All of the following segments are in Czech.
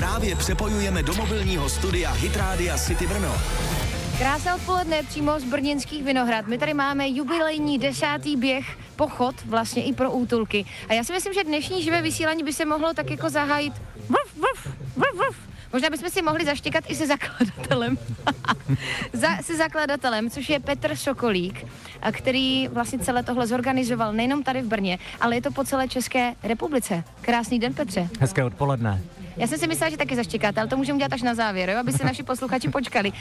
právě přepojujeme do mobilního studia Hit Rádia City Brno. Krásné odpoledne přímo z brněnských Vinohrad. My tady máme jubilejní 10. běh, pochod vlastně i pro útulky. A já si myslím, že dnešní živé vysílání by se mohlo tak jako zahájit Možná bychom si mohli zaštěkat i se zakladatelem. Se zakladatelem, což je Petr Sokolík, který vlastně celé tohle zorganizoval nejenom tady v Brně, ale je to po celé České republice. Krásný den, Petře. Hezké odpoledne. Já jsem si myslela, že taky zaštěkáte, ale to můžeme dělat až na závěr, jo? Aby se naši posluchači počkali.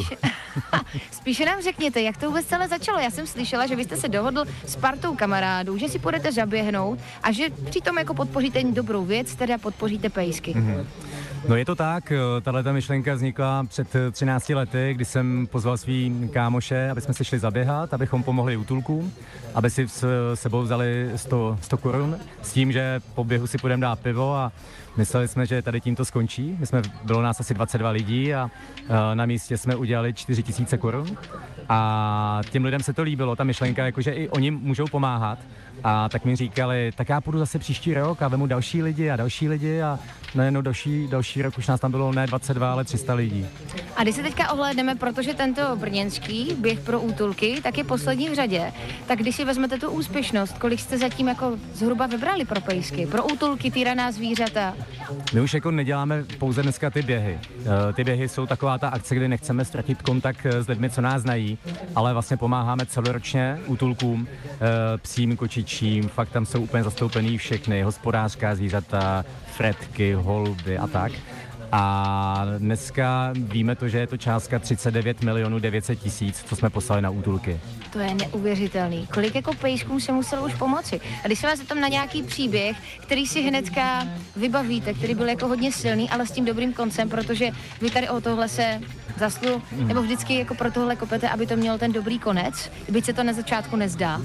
Spíše nám řekněte, jak to vůbec celé začalo. Já jsem slyšela, že vy jste se dohodl s partou kamarádů, že si půjdete zaběhnout a že přitom jako podpoříte dobrou věc, teda podpoříte pejsky. Mm-hmm. No je to tak, tato myšlenka vznikla před 13 lety, kdy jsem pozval svý kámoše, aby jsme se šli zaběhat, abychom pomohli útulkům, aby si s sebou vzali 100 korun s tím, že po běhu si půjdeme dát pivo a mysleli jsme, že tady tím to skončí. Bylo nás asi 22 lidí a na místě jsme udělali 4 000 korun a těm lidem se to líbilo, ta myšlenka, jakože i oni můžou pomáhat. A tak mi říkali, tak já půjdu zase příští rok a vemu další lidi a najednou další rok už nás tam bylo ne 22, ale 300 lidí. A když se teďka ohlédneme, protože tento brněnský běh pro útulky, tak je poslední v řadě, tak když si vezmete tu úspěšnost, kolik jste zatím jako zhruba vybrali pro pejsky, pro útulky, týraná zvířata? My už jako neděláme pouze dneska ty běhy. Ty běhy jsou taková ta akce, kdy nechceme ztratit kontakt s lidmi, co nás znají, ale vlastně pomáháme celoročně útulkům, psím, kočičím, fakt tam jsou úplně zastoupený všechny, hospodářská zvířata, fretky, holuby a tak. A dneska víme to, že je to částka 39 900 000, co jsme poslali na útulky. To je neuvěřitelný. Kolik jako pejskům se muselo už pomoci? A když se vás tam na nějaký příběh, který si hnedka vybavíte, který byl jako hodně silný, ale s tím dobrým koncem, protože vy tady o tohle se nebo vždycky jako pro tohle kopete, aby to mělo ten dobrý konec, byť se to na začátku nezdá.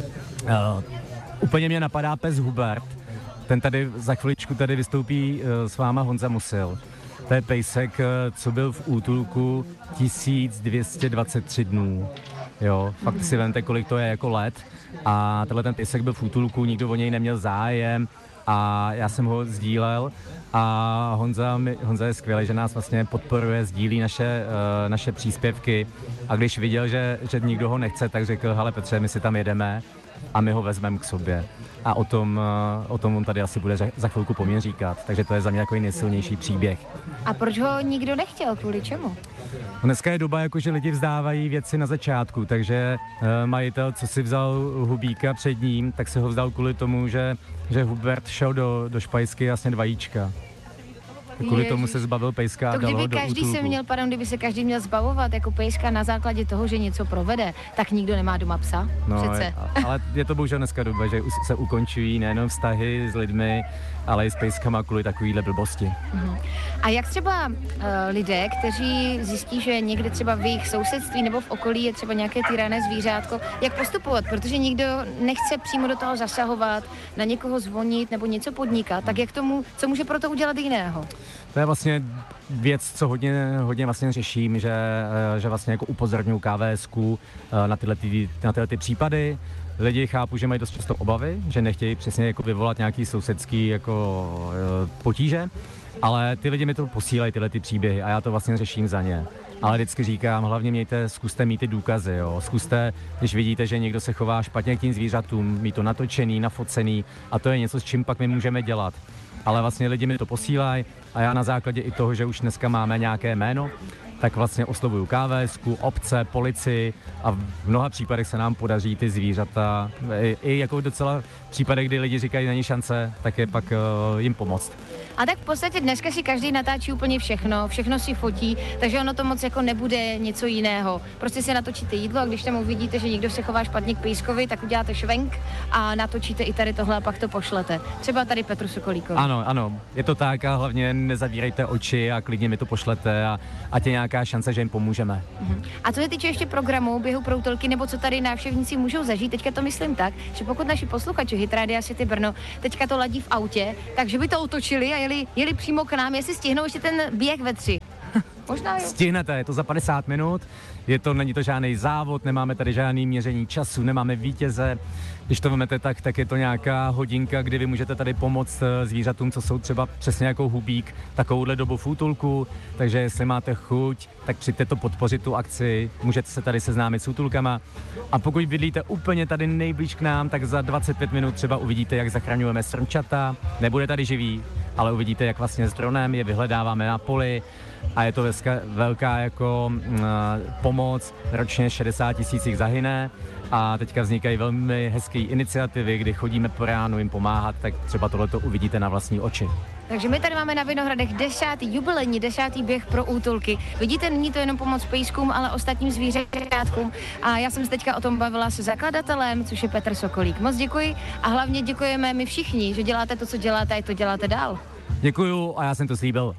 Úplně mě napadá pes Hubert. Ten tady za chviličku tady vystoupí s váma Honza Musil. To je pejsek, co byl v útulku 1223 dnů. Jo, fakt si vemte, kolik to je jako let. A tenhle ten pejsek byl v útulku, nikdo o něj neměl zájem a já jsem ho sdílel a Honza je skvělý, že nás vlastně podporuje, sdílí naše příspěvky a když viděl, že nikdo ho nechce, tak řekl, hele Petře, my si tam jedeme a my ho vezmeme k sobě. A o tom on tady asi bude za chvilku po mně říkat. Takže to je za mě takový nejsilnější příběh. A proč ho nikdo nechtěl? Kvůli čemu? Dneska je doba, že lidi vzdávají věci na začátku, takže majitel, co si vzal Hubíka před ním, tak se ho vzdal kvůli tomu, že Hubert šel do špajsky jasně 2 jíčka. Kvůli tomu se zbavil pejska a dal ho do útulku. Kdyby se každý měl zbavovat jako pejska na základě toho, že něco provede, tak nikdo nemá doma psa. No, přece. Ale je to bohužel dneska doba, že se ukončují nejenom vztahy s lidmi, ale i s pejskama kvůli takovýhle blbosti. A jak třeba lidé, kteří zjistí, že někde třeba v jejich sousedství nebo v okolí je třeba nějaké týrané zvířátko, jak postupovat? Protože nikdo nechce přímo do toho zasahovat, na někoho zvonit nebo něco podnikat, tak jak co může pro to udělat jiného? To je vlastně věc, co hodně vlastně řeším, že vlastně jako upozorňuji KVSku na tyhle případy. Lidi chápu, že mají dost často obavy, že nechtějí přesně jako vyvolat nějaký sousedský jako potíže, ale ty lidi mi to posílají, tyhle ty příběhy a já to vlastně řeším za ně. Ale vždycky říkám, hlavně zkuste mít ty důkazy, jo. Zkuste, když vidíte, že někdo se chová špatně k tím zvířatům, mít to natočený, nafocený a to je něco, s čím pak my můžeme dělat. Ale vlastně lidi mi to posílají a já na základě i toho, že už dneska máme nějaké jméno, tak vlastně oslovuju KVSku, obce, policii a v mnoha případech se nám podaří ty zvířata, i jako docela v případech, kdy lidi říkají, není šance, tak je pak jim pomoct. A tak v podstatě dneska si každý natáčí úplně všechno si fotí, takže ono to moc jako nebude něco jiného. Prostě si natočíte jídlo a když tam uvidíte, že někdo se chová špatně k pejskovi, tak uděláte švenk a natočíte i tady tohle a pak to pošlete. Třeba tady Petru Sokolíkovi. Ano, je to tak a hlavně nezavírejte oči a klidně mi to pošlete a ať je nějaká šance, že jim pomůžeme. A co se týče ještě programu běhu pro útulky, nebo co tady návštěvníci můžou zažít, teďka to myslím tak, že pokud naši posluchači Hit Rádia City Brno teďka to ladí v autě, takže by to otočili a jeli přímo k nám, jestli stihnou ještě ten běh ve 3. Možná jo. Stihnete, je to za 50 minut, není to žádný závod, nemáme tady žádný měření času, nemáme vítěze. Když to vezmete tak je to nějaká hodinka, kdy vy můžete tady pomoct zvířatům, co jsou třeba přesně jako hubík, takovouhle dobu v útulku, takže jestli máte chuť, tak přijďte to podpořit tu akci, můžete se tady seznámit s útulkama a pokud bydlíte úplně tady nejblíž k nám, tak za 25 minut třeba uvidíte, jak zachraňujeme srnčata, nebude tady živý, ale uvidíte, jak vlastně s dronem je vyhledáváme na poli a je to velká jako pomoc, ročně 60 000 jich zahyne a teďka vznikají velmi hezké iniciativy, kdy chodíme po ránu jim pomáhat, tak třeba tohleto uvidíte na vlastní oči. Takže my tady máme na Vinohradech 10. jubilejní 10. běh pro útulky. Vidíte, není to jenom pomoc pejskům, ale ostatním zvířátkům. A já jsem se teďka o tom bavila se zakladatelem, což je Petr Sokolík. Moc děkuji a hlavně děkujeme my všichni, že děláte to, co děláte a to děláte dál. Děkuju a já jsem to slíbil.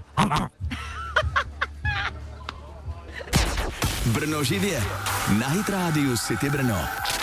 Brno živě na Hit Radio City Brno.